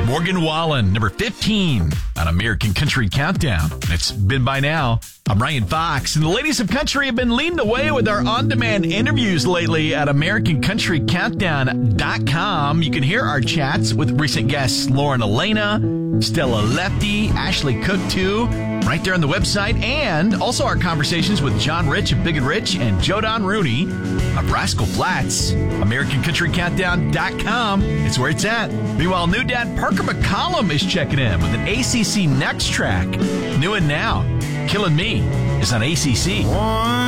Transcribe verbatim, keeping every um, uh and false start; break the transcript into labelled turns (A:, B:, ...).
A: Morgan Wallen, number fifteen on American Country Countdown. It's been by now. I'm Ryan Fox, and the ladies of country have been leading the way with our on-demand interviews lately at American Country Countdown dot com. You can hear our chats with recent guests Lauren Elena, Stella Lefty, Ashley Cook, too, right there on the website, and also our conversations with John Rich of Big and Rich and Joe Don Rooney of Rascal Flatts. American Country Countdown dot com is where it's at. Meanwhile, new dad Parker McCollum is checking in with an A C C Next track. New and now, Killing Me is on A C C.
B: One